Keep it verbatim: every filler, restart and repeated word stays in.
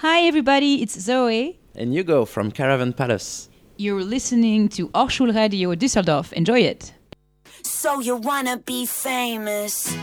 Hi everybody, it's Zoe. And Hugo from Caravan Palace. You're listening to Hochschulradio Düsseldorf. Enjoy it. So you wanna be famous?